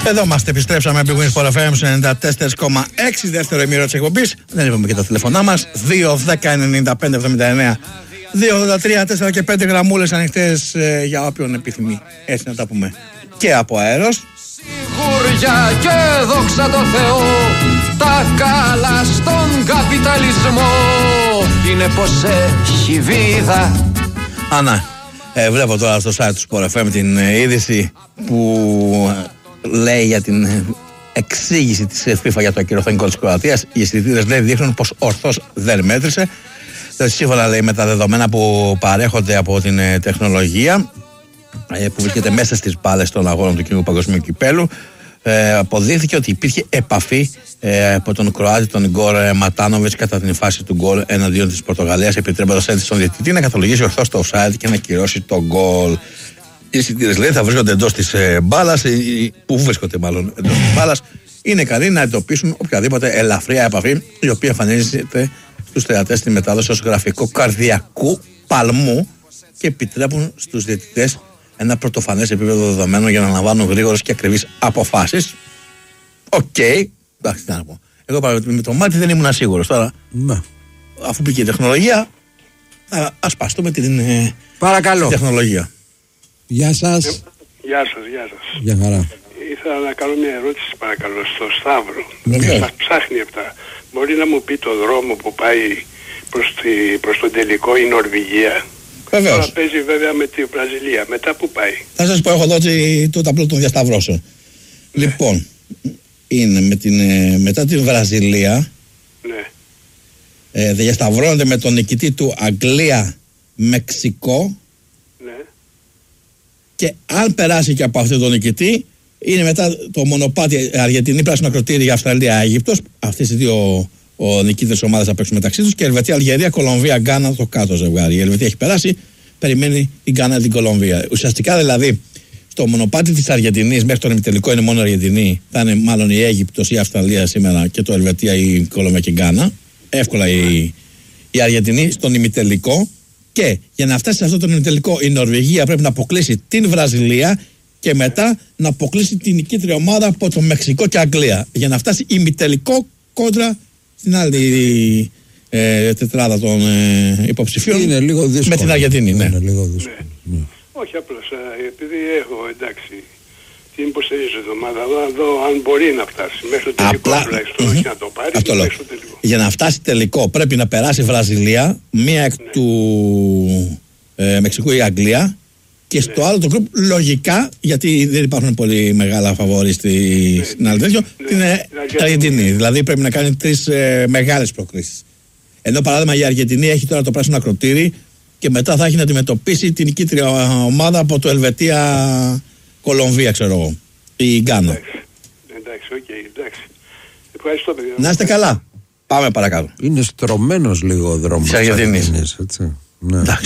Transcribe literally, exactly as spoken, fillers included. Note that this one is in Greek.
Εδώ είμαστε, επιστρέψαμε από Big Win Sport εφ εμ ενενήντα τέσσερα κόμμα έξι, δεύτερο ημίρο της εκπομπής. Δεν είπαμε και τα τηλεφωνά μας. δύο δέκα ενενήντα πέντε εβδομήντα εννέα δύο ογδόντα τρία τέσσερα και πέντε γραμμούλες ανοιχτές ε, για όποιον επιθυμεί. Έτσι να τα πούμε. Και από αέρος. Σιγουριά και δόξα τω Θεώ, τα καλά στον καπιταλισμό είναι πως έχει βίδα. Ανά, ε, βλέπω τώρα στο site του Sport εφ εμ την ε, είδηση που ε, λέει για την ε, εξήγηση της FIFA για το ακυρωθένικο της Κροατίας. Οι αισθητήρες λέει δείχνουν πως ορθώς δεν μέτρησε. Σύμφωνα λέει με τα δεδομένα που παρέχονται από την ε, τεχνολογία ε, που βρίσκεται μέσα στις μπάλες των αγώνων του κοινού παγκοσμίου κυπέλου, ε, αποδείχθηκε ότι υπήρχε επαφή ε, από τον Κροάτη, τον Ιγκόρ Ματάνοβιτς, κατά την φάση του γκολ εναντίον της Πορτογαλίας, επιτρέποντας έτσι στον διαιτητή να καθολογήσει ορθώς το offside και να κυρώσει το γκολ. Οι αισθητήρες λέει θα βρίσκονται εντός της ε, μπάλας, ε, που βρίσκονται μάλλον εντός της μπάλας, είναι ικανοί να εντοπίσουν οποιαδήποτε ελαφριά επαφή η οποία εμφανίζεται στους θεατές στη μετάδοση ως γραφικό καρδιακού παλμού και επιτρέπουν στους διαιτητές ένα πρωτοφανές επίπεδο δεδομένων για να λαμβάνουν γρήγορες και ακριβείς αποφάσεις. Οκ. Okay. Εντάξει, τι να πω. Εγώ με το μάτι δεν ήμουν σίγουρος. Τώρα, ναι. Αφού πήγε η τεχνολογία, θα ασπαστούμε την, Παρακαλώ. την τεχνολογία. Γεια σας. Ε, γεια σας, γεια σας. Γεια χαρά. Ήθελα να κάνω μια ερώτηση, παρακαλώ, στο Σταύρο. Βεβαίως. Σας ψάχνει αυτά. Μπορεί να μου πει το δρόμο που πάει προς, τη, προς τον τελικό η Νορβηγία? Βεβαίως. Τώρα παίζει βέβαια με τη Βραζιλία. Μετά που πάει? Θα σας πω, έχω εδώ το ταμπλό των διασταυρώσεων. Ναι. Λοιπόν, είναι με την, μετά την Βραζιλία. Ναι. Ε, διασταυρώνεται με τον νικητή του Αγγλία-Μεξικό. Ναι. Και αν περάσει και από αυτόν τον νικητή, είναι μετά το μονοπάτι Αργεντινή, Πράσινο Ακροτήρι, Αυστραλία-Αίγυπτος. Αυτές οι δύο ο νικήτες ομάδες θα παίξουν μεταξύ τους. Και Ελβετία, Αλγερία, Κολομβία, Γκάνα, το κάτω ζευγάρι. Η Ελβετία έχει περάσει, περιμένει την Γκάνα την Κολομβία. Ουσιαστικά δηλαδή στο μονοπάτι της Αργεντινής μέχρι τον ημιτελικό είναι μόνο η Αργεντινή. Θα είναι μάλλον η Αίγυπτος ή η Αυστραλία σήμερα και το Ελβετία ή η Κολομβία και η Γκάνα. Εύκολα η, η Αργεντινή στον ημιτελικό. Και για να φτάσει σε αυτό τον ημιτελικό η Νορβηγία πρέπει να αποκλείσει την Βραζιλία και μετά να αποκλείσει την νικήτρια ομάδα από το Μεξικό και Αγγλία. Για να φτάσει ημιτελικό κόντρα στην άλλη ε, τετράδα των ε, υποψηφίων. Είναι λίγο δύσκολο. Με την Αργεντινή, ναι. Είναι λίγο δύσκολο. Ναι. Ναι. Όχι απλώς, επειδή έχω εντάξει την υποστηρίζω την ομάδα, να δω αν μπορεί να φτάσει μέχρι το τελικό. Απλά, τουλάχιστον, mm-hmm. όχι να το πάρει αυτό μέχρι το τελικό. Για να φτάσει τελικό πρέπει να περάσει η Βραζιλία, μία εκ ναι. του ε, Μεξικού ή Αγγλία και στο ναι. άλλο το γκρουπ λογικά, γιατί δεν υπάρχουν πολύ μεγάλα φαβόρι στη, ναι. στην άλλη τέτοιο, ναι. την ε, Αργεντινή. Δηλαδή πρέπει να κάνει τρεις ε, μεγάλες προκρίσεις. Ενώ παράδειγμα η Αργεντινή έχει τώρα το πράσινο ακροτήρι και μετά θα έχει να αντιμετωπίσει την νικήτρια ομάδα από το Ελβετία Κολομβία, ξέρω εγώ. Η Γκάνα. Εντάξει, εντάξει, οκ, okay, εντάξει. Ευχαριστώ, παιδιά. Να είστε καλά. Πάμε παρακάτω. Είναι στρωμένος λίγο ο δρόμος της Αργεντινής. Έτσι. Ναι.